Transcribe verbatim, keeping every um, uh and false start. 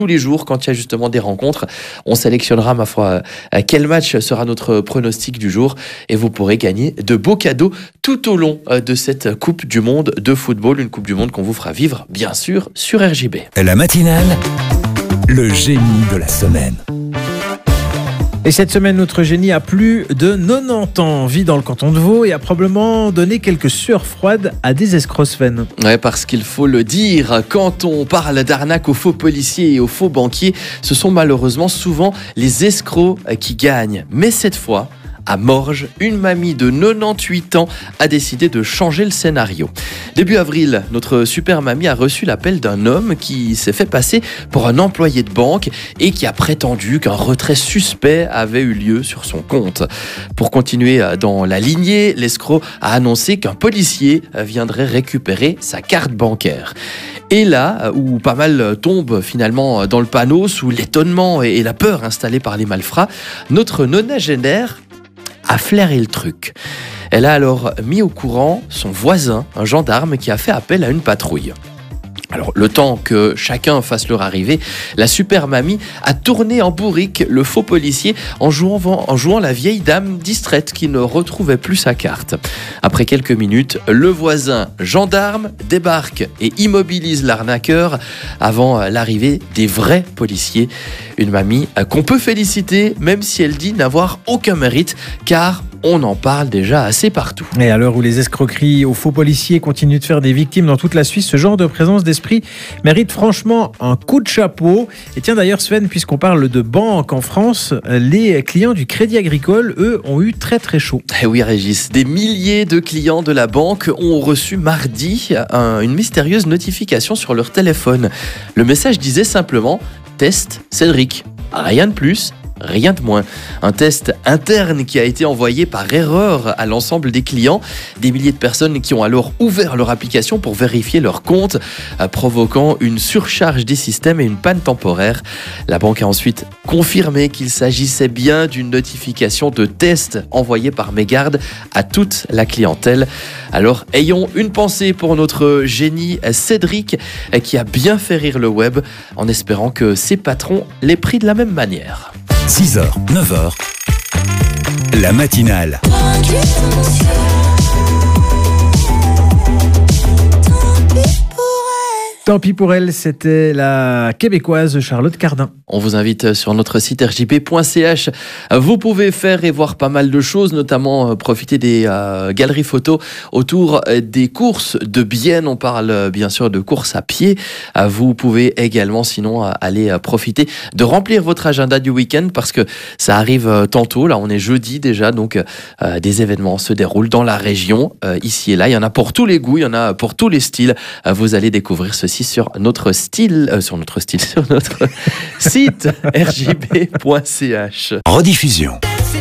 tous les jours, quand il y a justement des rencontres, on sélectionnera, ma foi, quel match sera notre pronostic du jour et vous pourrez gagner de beaux cadeaux tout au long de cette Coupe du Monde de football, une Coupe du Monde qu'on vous fera vivre, bien sûr, sur R J B. La matinale, le génie de la semaine. Et cette semaine, notre génie a plus de quatre-vingt-dix ans, vit dans le canton de Vaud et a probablement donné quelques sueurs froides à des escrocs, Sven. Ouais, parce qu'il faut le dire, quand on parle d'arnaque aux faux policiers et aux faux banquiers, ce sont malheureusement souvent les escrocs qui gagnent. Mais cette fois, à Morges, une mamie de quatre-vingt-dix-huit ans a décidé de changer le scénario. Début avril, notre super mamie a reçu l'appel d'un homme qui s'est fait passer pour un employé de banque et qui a prétendu qu'un retrait suspect avait eu lieu sur son compte. Pour continuer dans la lignée, l'escroc a annoncé qu'un policier viendrait récupérer sa carte bancaire. Et là, où pas mal tombe finalement dans le panneau sous l'étonnement et la peur installée par les malfrats, notre nonagénaire a flairé le truc. Elle a alors mis au courant son voisin, un gendarme qui a fait appel à une patrouille. Alors, le temps que chacun fasse leur arrivée, la super mamie a tourné en bourrique le faux policier en jouant, en jouant la vieille dame distraite qui ne retrouvait plus sa carte. Après quelques minutes, le voisin gendarme débarque et immobilise l'arnaqueur avant l'arrivée des vrais policiers. Une mamie qu'on peut féliciter, même si elle dit n'avoir aucun mérite, car on en parle déjà assez partout. Et à l'heure où les escroqueries aux faux policiers continuent de faire des victimes dans toute la Suisse, ce genre de présence d'esprit mérite franchement un coup de chapeau. Et tiens d'ailleurs Sven, puisqu'on parle de banque en France, les clients du Crédit Agricole, eux, ont eu très très chaud. Eh oui Régis, des milliers de clients de la banque ont reçu mardi un, une mystérieuse notification sur leur téléphone. Le message disait simplement « Test Cédric ». Rien de plus. Rien de moins. Un test interne qui a été envoyé par erreur à l'ensemble des clients. Des milliers de personnes qui ont alors ouvert leur application pour vérifier leur compte, provoquant une surcharge des systèmes et une panne temporaire. La banque a ensuite confirmé qu'il s'agissait bien d'une notification de test envoyée par mégarde à toute la clientèle. Alors, ayons une pensée pour notre génie Cédric qui a bien fait rire le web en espérant que ses patrons l'aient pris de la même manière. six heures, neuf heures, la matinale. Tant pis pour elle, c'était la québécoise Charlotte Cardin. On vous invite sur notre site r j b point c h. Vous pouvez faire et voir pas mal de choses, notamment profiter des euh, galeries photos autour des courses de Bienne. On parle bien sûr de courses à pied. Vous pouvez également sinon aller profiter de remplir votre agenda du week-end parce que ça arrive tantôt. Là, on est jeudi déjà, donc euh, des événements se déroulent dans la région, euh, ici et là. Il y en a pour tous les goûts, il y en a pour tous les styles. Vous allez découvrir ceci sur notre style, euh, sur notre style, sur notre site r j b point c h. Rediffusion.